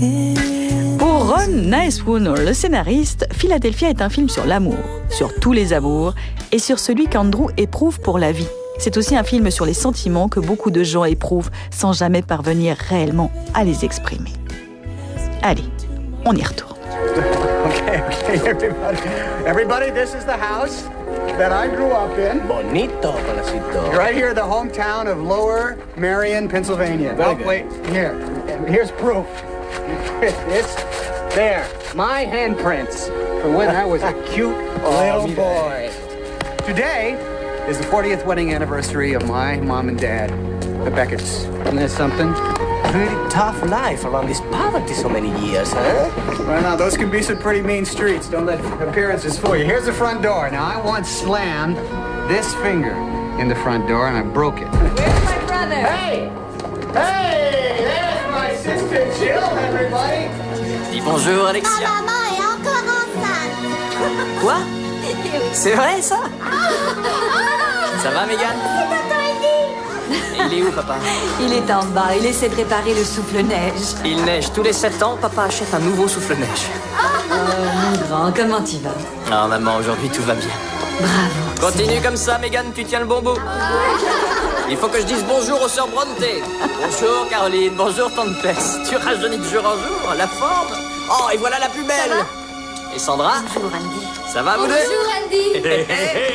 Pour Ron Nicewood, le scénariste, Philadelphia est un film sur l'amour, sur tous les amours et sur celui qu'Andrew éprouve pour la vie. C'est aussi un film sur les sentiments que beaucoup de gens éprouvent sans jamais parvenir réellement à les exprimer. Allez, on y retourne. Okay, everybody, this is the house that I grew up in. Bonito, Palacito. Right here, the hometown of Lower Marion, Pennsylvania. Very good. Wait, here. Here's proof. It's there. My handprints from when I was a cute little boy. Today is the 40th wedding anniversary of my mom and dad, the Becketts. Isn't that something? Pretty tough life around this poverty so many years, huh? Well, now, those can be some pretty mean streets. Don't let appearances fool you. Here's the front door. Now, I once slammed this finger in the front door, and I broke it. Where's my brother? Hey! Hey! There's my sister Jill, everybody! Dis bonjour, Alexia. Ma maman est encore enceinte. Quoi? C'est vrai, ça? Ça va, Mégane? C'est tonton Eddie. Il est où, papa? Il est en bas, il essaie de réparer le souffle-neige. Il neige. Tous les 7 ans, papa achète un nouveau souffle-neige. Mon grand, comment tu vas? Ah, maman, aujourd'hui, tout va bien. Bravo. Continue comme ça, Mégane, tu tiens le bon bout. Il faut que je dise bonjour aux sœurs Bronte. Bonjour, Caroline. Bonjour, Tante Pess. Tu rajeunis de jour en jour, la forme. Oh, et voilà la plus belle. Et Sandra? Bonjour, Andy. Ça va, vous deux? Bonjour Andy.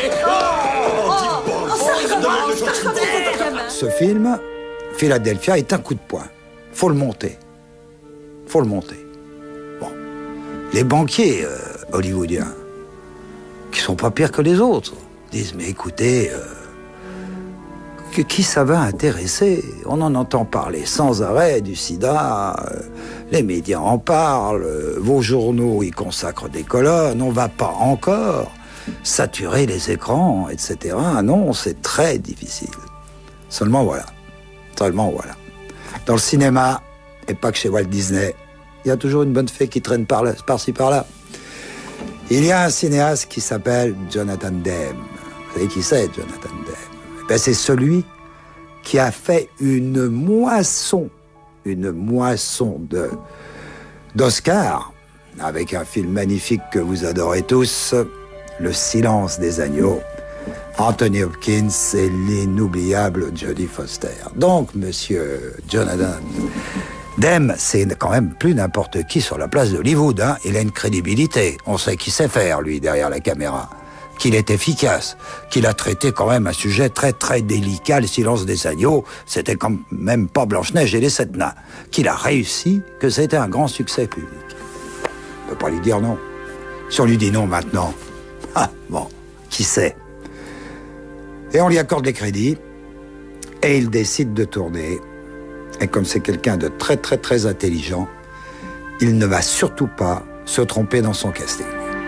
Ce film, Philadelphia, est un coup de poing. Faut le monter. Faut le monter. Bon. Les banquiers hollywoodiens, qui sont pas pires que les autres, disent, mais écoutez, qui ça va intéresser? On en entend parler sans arrêt du sida, les médias en parlent, vos journaux y consacrent des colonnes, on va pas encore saturer les écrans, etc. Non, c'est très difficile. Seulement voilà. Dans le cinéma, et pas que chez Walt Disney, il y a toujours une bonne fée qui traîne par-ci par-là. Il y a un cinéaste qui s'appelle Jonathan Demme. Vous savez qui c'est, Jonathan Demme? Ben, c'est celui qui a fait une moisson d'Oscars, avec un film magnifique que vous adorez tous, Le silence des agneaux, Anthony Hopkins et l'inoubliable Jodie Foster. Donc, monsieur Jonathan Demme, c'est quand même plus n'importe qui sur la place d'Hollywood, hein. Il a une crédibilité. On sait qu'il sait faire, lui, derrière la caméra. Qu'il est efficace. Qu'il a traité quand même un sujet très, très délicat, Le silence des agneaux. C'était quand même pas Blanche-Neige et les 7 nains. Qu'il a réussi, que c'était un grand succès public. On peut pas lui dire non. Si on lui dit non maintenant, bon, qui sait? Et on lui accorde les crédits, et il décide de tourner. Et comme c'est quelqu'un de très, très, très intelligent, il ne va surtout pas se tromper dans son casting.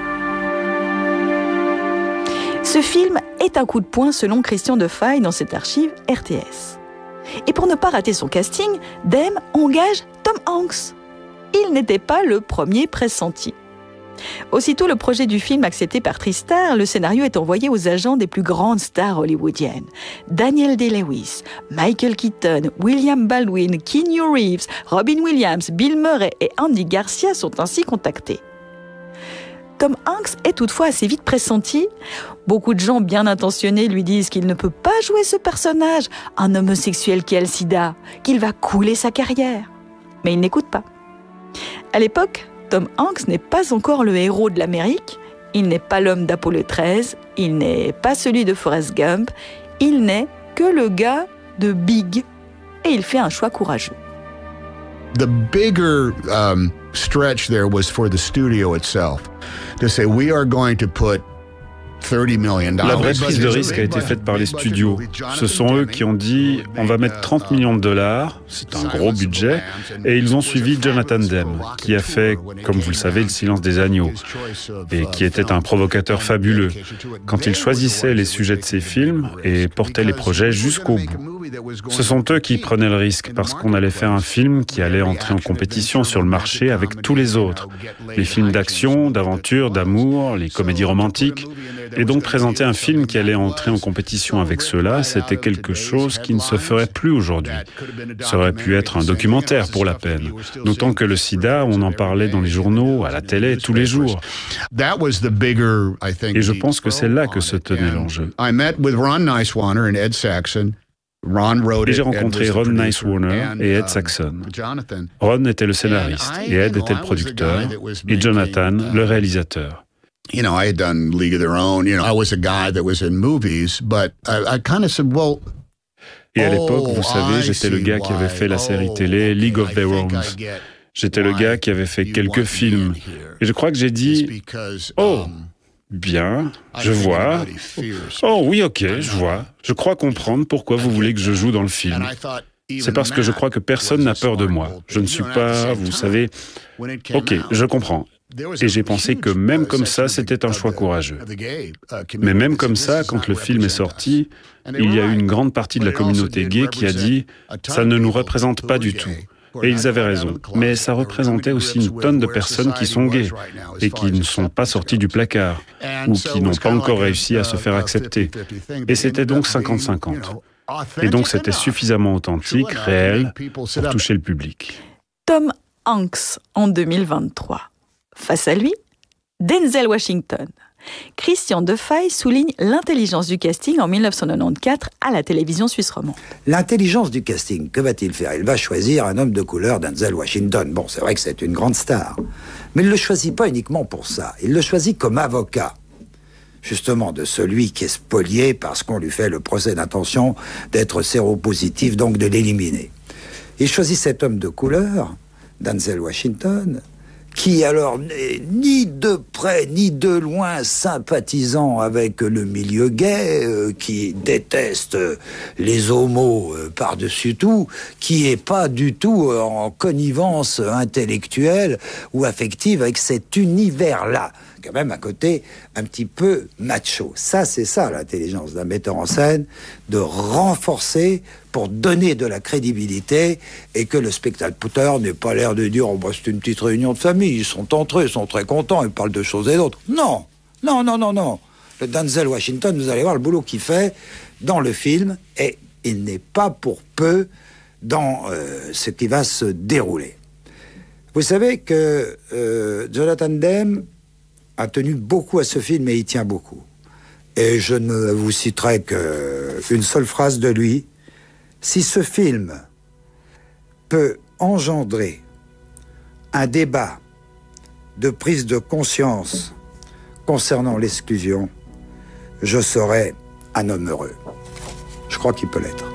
Ce film est un coup de poing selon Christian Defaille dans cette archive RTS. Et pour ne pas rater son casting, Demme engage Tom Hanks. Il n'était pas le premier pressenti. Aussitôt le projet du film accepté par Tristar, le scénario est envoyé aux agents des plus grandes stars hollywoodiennes. Daniel Day-Lewis, Michael Keaton, William Baldwin, Keanu Reeves, Robin Williams, Bill Murray et Andy Garcia sont ainsi contactés. Tom Hanks est toutefois assez vite pressenti. Beaucoup de gens bien intentionnés lui disent qu'il ne peut pas jouer ce personnage, un homosexuel qui a le sida, qu'il va couler sa carrière. Mais il n'écoute pas. À l'époque, Tom Hanks n'est pas encore le héros de l'Amérique, il n'est pas l'homme d'Apollo 13, il n'est pas celui de Forrest Gump, il n'est que le gars de Big. Et il fait un choix courageux. The bigger stretch there was for the studio itself to say we are going to put $30 million. La vraie prise de risque a été faite par les studios. Ce sont eux qui ont dit on va mettre $30 millions, c'est un gros budget, et ils ont suivi Jonathan Demme, qui a fait, comme vous le savez, Le silence des agneaux, et qui était un provocateur fabuleux. Quand il choisissait les sujets de ses films et portait les projets jusqu'au bout. Ce sont eux qui prenaient le risque, parce qu'on allait faire un film qui allait entrer en compétition sur le marché avec tous les autres. Les films d'action, d'aventure, d'amour, les comédies romantiques. Et donc présenter un film qui allait entrer en compétition avec ceux-là, c'était quelque chose qui ne se ferait plus aujourd'hui. Ça aurait pu être un documentaire pour la peine. D'autant que le sida, on en parlait dans les journaux, à la télé, tous les jours. Et je pense que c'est là que se tenait l'enjeu. Et j'ai rencontré Ron Nicewarner et Ed Saxon. Ron était le scénariste et Ed était le producteur et Jonathan le réalisateur. You know, I had done League of Their Own. You know, I was a guy that was in movies, but I kind of said, well. Et à l'époque, vous savez, j'étais le gars qui avait fait la série télé League of Their Own. J'étais le gars qui avait fait quelques films. Et je crois que j'ai dit, oh, bien, je vois. Oh oui, ok, je vois. Je crois comprendre pourquoi vous voulez que je joue dans le film. C'est parce que je crois que personne n'a peur de moi. Je ne suis pas, vous savez. Ok, je comprends. Et j'ai pensé que même comme ça, c'était un choix courageux. Mais même comme ça, quand le film est sorti, il y a eu une grande partie de la communauté gay qui a dit « ça ne nous représente pas du tout ». Et ils avaient raison. Mais ça représentait aussi une tonne de personnes qui sont gays et qui ne sont pas sorties du placard ou qui n'ont pas encore réussi à se faire accepter. Et c'était donc 50-50. Et donc c'était suffisamment authentique, réel, pour toucher le public. Tom Hanks en 2023. Face à lui, Denzel Washington. Christian Defay souligne l'intelligence du casting en 1994 à la télévision suisse romande. L'intelligence du casting, que va-t-il faire? Il va choisir un homme de couleur, Denzel Washington. Bon, c'est vrai que c'est une grande star. Mais il ne le choisit pas uniquement pour ça. Il le choisit comme avocat, justement, de celui qui est spolié parce qu'on lui fait le procès d'intention d'être séropositif, donc de l'éliminer. Il choisit cet homme de couleur, Denzel Washington, qui alors n'est ni de près ni de loin sympathisant avec le milieu gay, qui déteste les homos par-dessus tout, qui est pas du tout en connivence intellectuelle ou affective avec cet univers-là, quand même à côté un petit peu macho. Ça, c'est ça l'intelligence d'un metteur en scène, de renforcer pour donner de la crédibilité et que le spectateur n'ait pas l'air de dire « Oh, bah, c'est une petite réunion de famille, ils sont entre eux, ils sont très contents, ils parlent de choses et d'autres. » Non, non, non, non, non. Le Denzel Washington, vous allez voir le boulot qu'il fait dans le film et il n'est pas pour peu dans ce qui va se dérouler. Vous savez que Jonathan Demme a tenu beaucoup à ce film et il tient beaucoup. Et je ne vous citerai qu'une seule phrase de lui. Si ce film peut engendrer un débat de prise de conscience concernant l'exclusion, je serai un homme heureux. Je crois qu'il peut l'être.